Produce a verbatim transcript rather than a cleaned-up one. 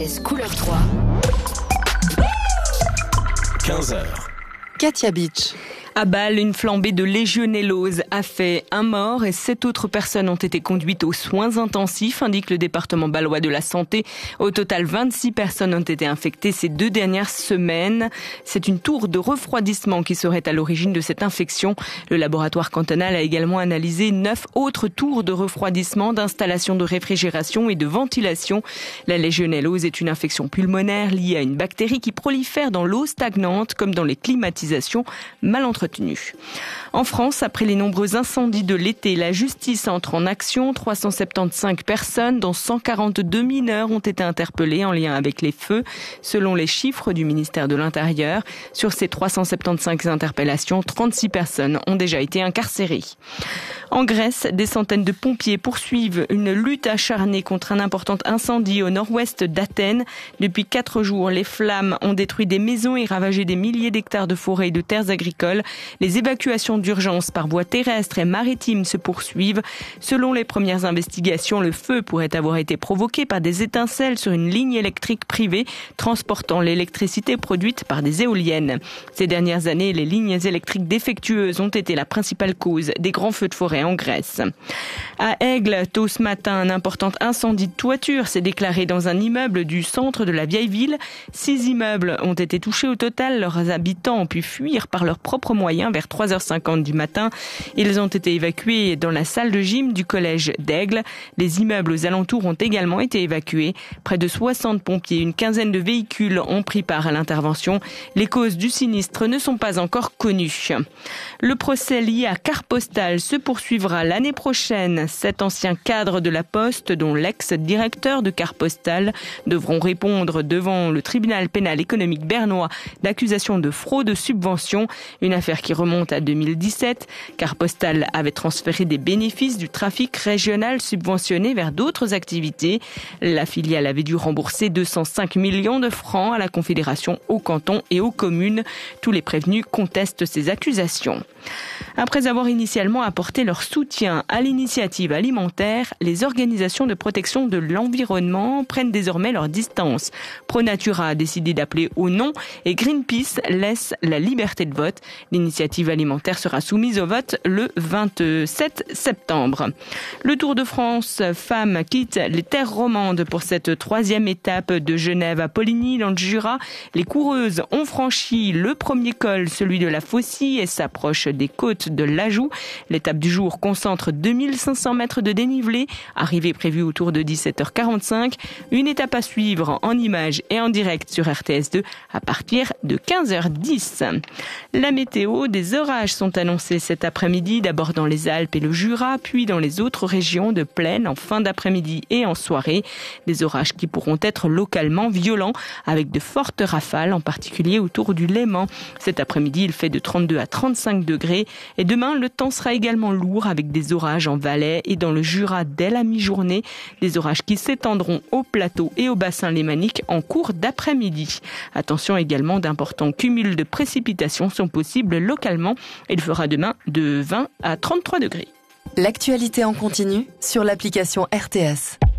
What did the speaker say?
Couleur trois. quinze heures. Katia Beach. À Bâle, une flambée de légionellose a fait un mort et sept autres personnes ont été conduites aux soins intensifs, indique le département bâlois de la santé. Au total, vingt-six personnes ont été infectées ces deux dernières semaines. C'est une tour de refroidissement qui serait à l'origine de cette infection. Le laboratoire cantonal a également analysé neuf autres tours de refroidissement, d'installation de réfrigération et de ventilation. La légionellose est une infection pulmonaire liée à une bactérie qui prolifère dans l'eau stagnante comme dans les climatisations mal entretenues. En France, après les nombreux incendies de l'été, la justice entre en action. trois cent soixante-quinze personnes, dont cent quarante-deux mineurs, ont été interpellées en lien avec les feux, selon les chiffres du ministère de l'Intérieur. Sur ces trois cent soixante-quinze interpellations, trente-six personnes ont déjà été incarcérées. En Grèce, des centaines de pompiers poursuivent une lutte acharnée contre un important incendie au nord-ouest d'Athènes. Depuis quatre jours, les flammes ont détruit des maisons et ravagé des milliers d'hectares de forêts et de terres agricoles. Les évacuations d'urgence par voie terrestre et maritime se poursuivent. Selon les premières investigations, le feu pourrait avoir été provoqué par des étincelles sur une ligne électrique privée transportant l'électricité produite par des éoliennes. Ces dernières années, les lignes électriques défectueuses ont été la principale cause des grands feux de forêt en Grèce. À Aigle, tôt ce matin, un important incendie de toiture s'est déclaré dans un immeuble du centre de la vieille ville. Six immeubles ont été touchés au total. Leurs habitants ont pu fuir par leurs propres moyens vers trois heures cinquante du matin. Ils ont été évacués dans la salle de gym du collège d'Aigle. Les immeubles aux alentours ont également été évacués. Près de soixante pompiers et une quinzaine de véhicules ont pris part à l'intervention. Les causes du sinistre ne sont pas encore connues. Le procès lié à Carpostal se poursuivra l'année prochaine. Sept anciens cadres de la Poste, dont l'ex-directeur de Carpostal, devront répondre devant le tribunal pénal économique bernois d'accusations de fraude subvention. Une affaire qui remonte à deux mille dix-sept. Carpostal avait transféré des bénéfices du trafic régional subventionné vers d'autres activités. La filiale avait dû rembourser deux cent cinq millions de francs à la Confédération, aux cantons et aux communes. Tous les prévenus contestent ces accusations. Après avoir initialement apporté leur soutien à l'initiative alimentaire, les organisations de protection de l'environnement prennent désormais leur distance. ProNatura a décidé d'appeler au non et Greenpeace laisse la liberté de vote. L'initiative alimentaire sera soumise au vote le vingt-sept septembre. Le Tour de France femmes quitte les terres romandes pour cette troisième étape de Genève à Poligny dans le Jura. Les coureuses ont franchi le premier col, celui de la Faucille, et s'approchent des côtes de l'Ajoux. L'étape du jour concentre deux mille cinq cents mètres de dénivelé, arrivée prévue autour de dix-sept heures quarante-cinq. Une étape à suivre en images et en direct sur R T S deux à partir de quinze heures dix. La météo, des orages sont annoncés cet après-midi, d'abord dans les Alpes et le Jura, puis dans les autres régions de plaine en fin d'après-midi et en soirée. Des orages qui pourront être localement violents, avec de fortes rafales, en particulier autour du Léman. Cet après-midi, il fait de trente-deux à trente-cinq degrés. Et demain, le temps sera également lourd, avec des orages en Valais et dans le Jura dès la mi-journée. Des orages qui s'étendront au plateau et au bassin lémanique en cours d'après-midi. Attention également, d'importants cumuls de précipitations sont possibles localement. Il fera demain de vingt à trente-trois degrés. L'actualité en continu sur l'application R T S.